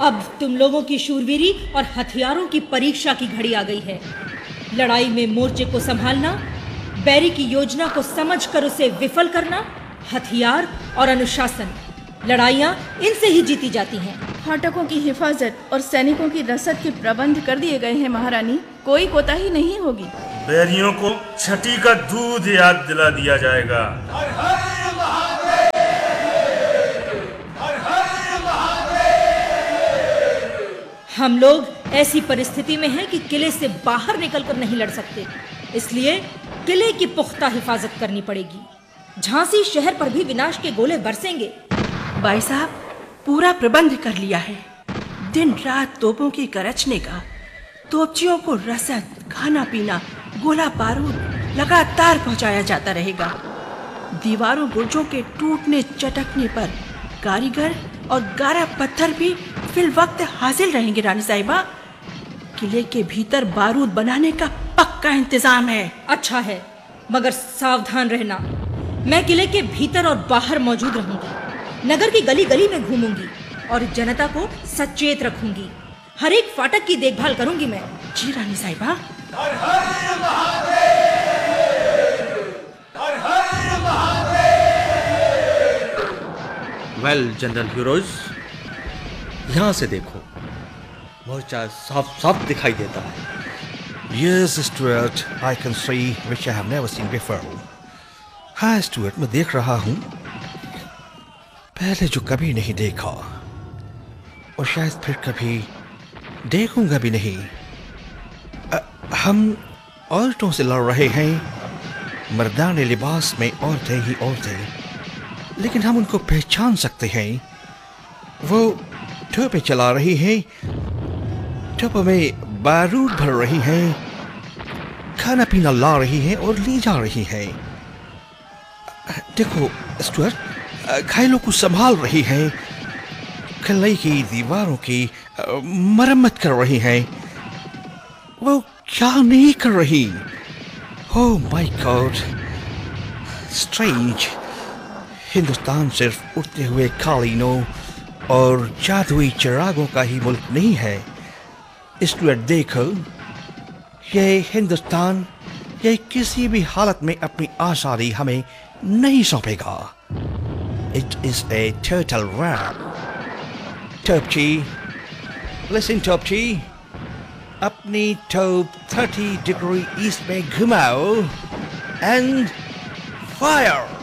अब तुम लोगों की शूरवीरी और हथियारों की परीक्षा की घड़ी आ गई है। लड़ाई में मोर्चे को संभालना, बैरी की योजना को समझकर उसे विफल करना, हथियार और अनुशासन, लड़ाइयाँ इनसे ही जीती जाती हैं। फाटकों की हिफाजत और सैनिकों की रसद के प्रबंध कर दिए गए हैं महारानी, कोई कोताही नहीं होगी। बैरियों को छठी का दूध याद दिला दिया जाएगा। हम लोग ऐसी परिस्थिति में हैं कि किले से बाहर निकलकर नहीं लड़ सकते, इसलिए किले की पुख्ता हिफाजत करनी पड़ेगी। झांसी शहर पर भी विनाश के गोले बरसेंगे। भाई साहब, पूरा प्रबंध कर लिया है। दिन रात तोपों की गरजने का, तोपचियों को रसद, खाना पीना, गोला बारूद लगातार पहुंचाया जाता रहेगा। दीवारों बुर्जों के टूटने चटकने पर कारीगर और गारा पत्थर भी फिल वक्त हाजिर रहेंगे रानी साहिबा। किले के भीतर बारूद बनाने का पक्का इंतजाम है। अच्छा है, मगर सावधान रहना। मैं किले के भीतर और बाहर मौजूद रहूंगी, नगर की गली गली में घूमूंगी और जनता को सचेत रखूंगी। हर एक फाटक की देखभाल करूंगी मैं। जी रानी साहिबा। वेल जनरल हीरोज, यहाँ से देखो, मोर्चा साफ साफ दिखाई देता है। Yes, Stuart, I can see which I have never seen before. हाँ स्टुअर्ट, मैं देख रहा हूँ, पहले जो कभी नहीं देखा और शायद फिर कभी देखूंगा भी नहीं। हम औरतों से लड़ रहे हैं, मर्दाने लिबास में औरतें ही औरतें, लेकिन हम उनको पहचान सकते हैं। वो तोपें चला रही हैं, तोपों में बारूद भर रही हैं, खाना पीना ला रही हैं और ले जा रही हैं। देखो स्टुअर्ट, घायलों को संभाल रही हैं, किले की दीवारों की मरम्मत कर रही हैं। वो क्या नहीं कर रही? Oh my God, strange. Hindustan सिर्फ उड़ते हुए कालीनों और जादुई चिरागों का ही मुल्क नहीं है। स्टुअर्ट देखो, ये हिंदुस्तान ये किसी भी हालत में अपनी आज़ादी हमें नहीं सौंपेगा। It is a total wrap. टोपची, listen टोपची, अपनी टोप 30 डिग्री ईस्ट में घुमाओ and fire.